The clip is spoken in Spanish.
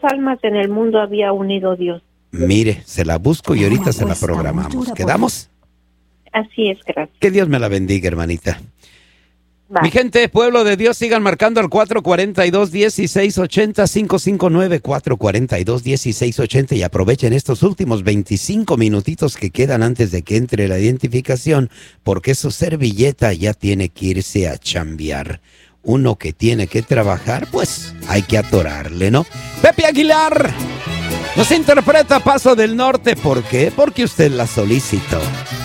almas en el mundo había unido Dios. Mire, se la busco y ahorita se la programamos. ¿Quedamos? Así es, gracias. Que Dios me la bendiga, hermanita. Va. Mi gente, pueblo de Dios, sigan marcando al 442-1680, 559-442-1680 y aprovechen estos últimos 25 minutitos que quedan antes de que entre la identificación, porque su servilleta ya tiene que irse a chambear. Uno que tiene que trabajar, pues hay que atorarle, ¿no? Pepe Aguilar nos interpreta Paso del Norte. ¿Por qué? Porque usted la solicitó.